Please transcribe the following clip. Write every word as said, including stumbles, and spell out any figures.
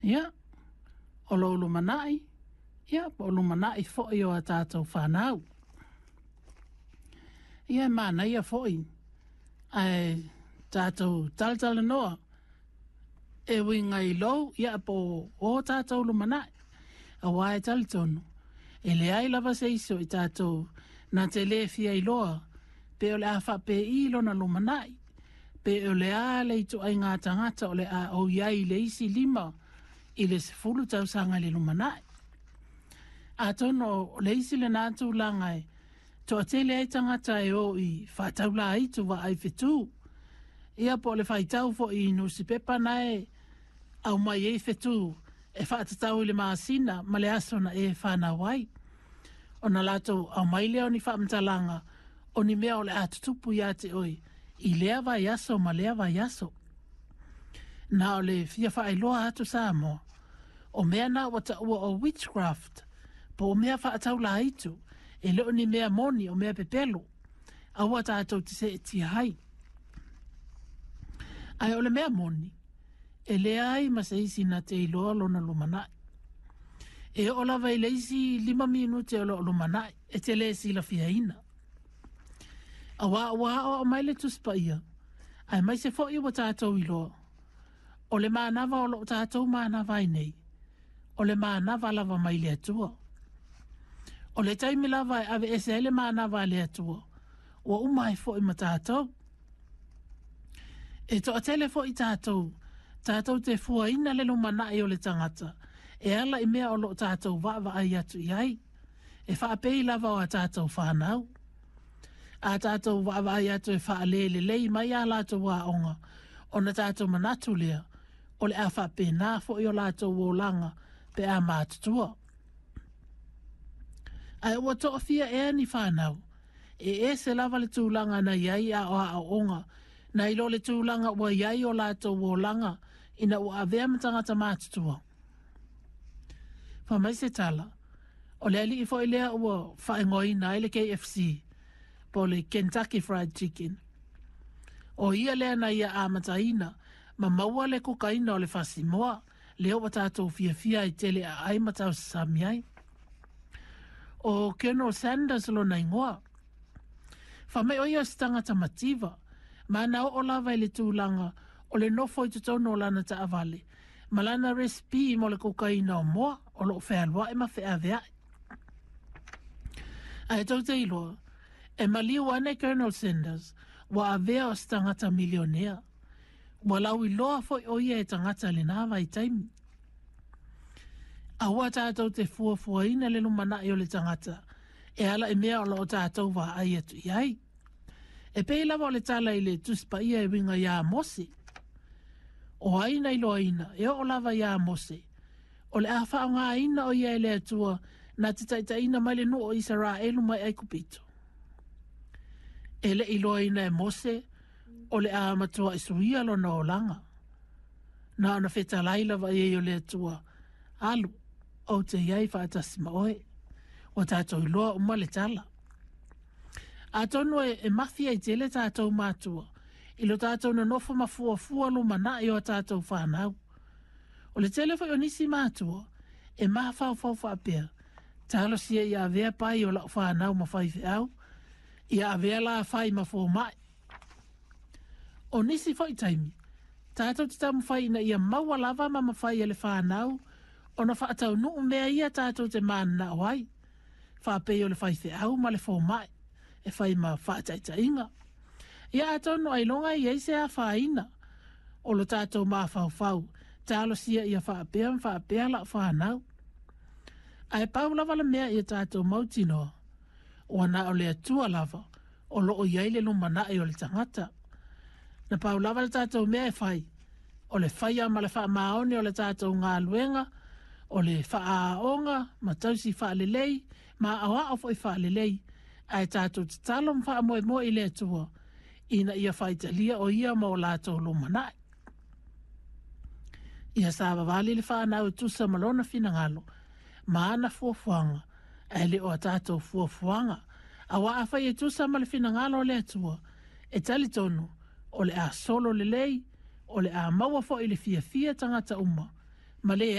Ia, o lo lo manai. Ia, po lo manai fo i o a tātou whanau. Ia, mana ia fo i. Ai, tātou talatala noa. E winga i lo, ia po o tātou lo manai. A wae talitono. E le ai lava se iso i tātou na te le fia i loa. Pe o le a wha pe i lona lo manai. Pe o le a le i tu ai ngā tangata o le a o iai le isi lima i le sefulu tau sanga le lo manai. A tono le isi le nātu langai. To a te le ai tangata e o i whātau la i tu wa ai whetū. Ia po le whaitau fo i nusi pepa nae au mai e whetū. E whaatatau le maasina ma le asona e whana wai. O na lato au mai leo ni whaamtalanga o ni mea o le atutupu ia te oi. I lea vai aso ma lea vai aso. Na o le fia whaailoa atu saa mo. O mea na wata ua o witchcraft. Po o mea whaatau la itu. E leo ni mea moni o mea pepelo. A wata atou te se e tia hai. Ai o le mea moni. E lea ai ma se isi na te iloa lona lumanai. E o lava i le isi lima minuti o lo lumanai. E te le si la fia ina. A wa wa o mai le tuspa ia. Ai mai se fo i wa tātou iloa. O le mānava o lo tātou mānava i nei. O le mānava lava mai le atua. O le taimi lava e ave ese ele mānava le atua. O umai fo i ma tātou. E to a tele fo i tātou. Tātou te fua ina le lumanai o le tangata. E ala i mea o lo tātou wawa ai atu iai. E whaapei lava o a tātou whanau. A tātou wawa ai atu e whaalele lei mai a lātou wā onga. O na tātou manatu lea. O le a whape nā fo i o lātou o langa pe a mātutua. Ai ua toa fia e ni whanau. E e se lava le tūlanga na iai a o a onga. Na ilo le tūlanga ua iai o lātou o langa. Ina ua avea matangata mātutua. Whamai se tala. O le ali i fo i lea ua whaengoi na ele K F C. Po le Kentucky Fried Chicken. O ia lea na ia amataina. Ma maua le kokaina o le whasimoa. Leo wa tātou fia fia i tele a ai matau samiai. O Colonel Sanders lo na ingoa. Whamai o ia stangata mativa. Ma nao o lava i le tūlanga. O le nofo i tutono o lana ta avale. Malana recipe mo le kokaina o moa. O lo whealwa e ma whea vea. Ai tau te iloa. E maliu ane Colonel Sanders. Wa avea o stangata milionea. Wa lau i loa foi o ia e tangata le nāwa i taimi. A hua tātou te fua fua ina le lumana i o le tangata. E ala e mea o lo tātou wa ai atu iai. E pei lava o le tala i le tuspa ia e winga ia mose. O aina i loa ina, e o lava ia mose. O le awha o ngā ina o ia e le atua, na te taita ina mai le no o isara elu mai ai kupito. E le i loa ina e mose, o le a matua i suia lo na o langa. Na ona feta laila va i o le atua, alu, o te iai whaatasima oe, o tātou i loa o ma le tala. A tonu e, e mafia i tele tātou mātua, i lo tātou na nofo mafua fua lo mana i o tātou whanau. O le tele whai o nisi mātua, e maha whau whau whaapea, tālo sia i a vea pai o la whanau ma whai whiau, i a vea la whai mafua mai. O nisi whai taimi, tātou te tamu whai na ia maua lava ma ma whai ele whanau, o na whaatau nuu mea ia tātou te mana o ai, whaapei o le whai whiau ma le whau mai. E whai ma whaataita inga. Ia atono ai longa i eise a whaina. O lo tātou ma whau whau. Tālo sia ia whaapea ma whaapea la whanau. Ai pau lava la mea ia tātou mautinoa. O ana o le atua lava. O lo o iaile lo mana e o le tangata. Na pau lava la tātou mea e whai. O le whai a ma le wha maone o le tātou ngā luenga. O le wha aonga. Ma tausi wha lelei. Ma awa o fwoi wha lelei. Ai tātou te talo mwha moe moe i le atua, ina ia whaitalia o ia mo lātou lo manai. Ia sāwa wali le whanau e tusa malona fina ngalo, maana fuafuanga, ai le o a tātou fuafuanga, a wa a whai e tusa male fina ngalo le atua, e tali tonu, o le a solo le lei, o le a maua fo i le fia fia tangata uma, ma le